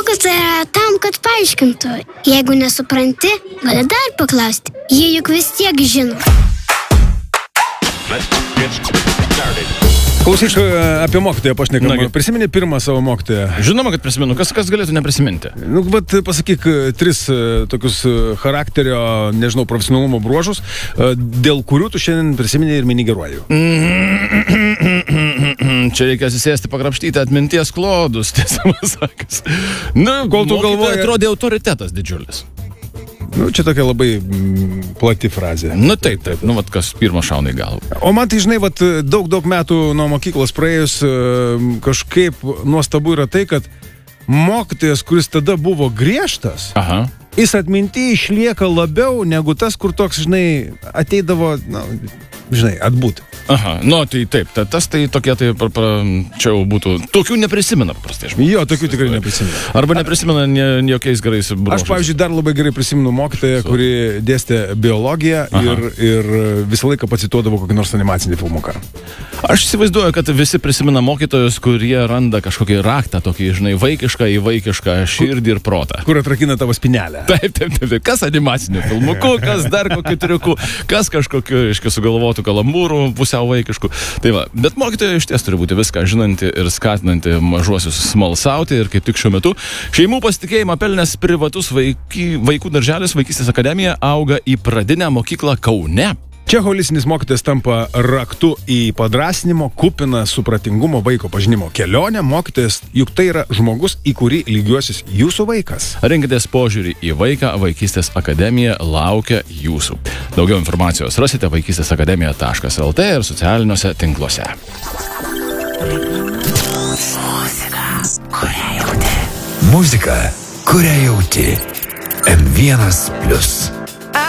Mokytojas yra tam, kad paaiškintų. Jeigu nesupranti, gali dar paklausti. Jie juk vis tiek žino. Klausyk, apie mokytoją pašnekam. Prisimeni pirmą savo mokytoją? Žinoma, kad prisimenu. Kas galėtų neprisiminti? Nu, bet pasakyk 3 tokius charakterio, nežinau, profesionalumo bruožus, dėl kurių tu šiandien prisimeni ir minigeruoji. Čia reikia susėsti, pakrapštyti atminties klodus, tiesą pasakęs. Nu, kol tu galvoji, atrodė autoritetas didžiulis. Nu, čia tokia labai plati frazė. Nu, taip, nu, vat kas pirmą šauna į galvą. O man tai, žinai, vat daug metų nuo mokyklos praėjus, kažkaip nuostabu yra tai, kad mokytojas, kuris tada buvo griežtas, jis atminty išlieka labiau negu tas, kur toks, žinai, ateidavo, žinai, atbūt. Nu, tai taip, tas tai tokie, tai čia jau būtų, tokių neprisimena paprastai. Jo, tokių tikrai neprisimena. Arba neprisimena jokiais gerais bruožais. Aš, pavyzdžiui, dar labai gerai prisimenu mokytoją, kuri dėstė biologiją ir visą laiką pacituodavo kokį nors animacinį filmuką. Aš įsivaizduoju, kad visi prisimena mokytojus, kurie randa kažkokį raktą, tokį, žinai, vaikišką į vaikišką širdį ir protą. Kur atrakina tavo spinelę. Taip. Kas animacinių filmukų, kas dar kokių triukų, kas kažkokiu, aiškiai, sugalvotų kalambūrų, pusiau vaikiškų. Tai va, bet mokytoja iš ties turi būti viską žinanti ir skatinanti mažuosius smalsauti ir kaip tik šiuo metu šeimų pasitikėjimą pelnęs privatus vaikų darželis Vaikystės akademija auga į pradinę mokyklą Kaune. Čia holistinis mokytojas tampa raktu į padrasinimo, kupiną supratingumo vaiko pažinimo kelionę. Mokytojas juk tai yra žmogus, į kurį lygiuosis jūsų vaikas. Rinkitės požiūrį į vaiką, Vaikystės akademija laukia jūsų. Daugiau informacijos rasite vaikystėsakademija.lt ir socialiniuose tinkluose. Muzika, kurią jauti. M1+.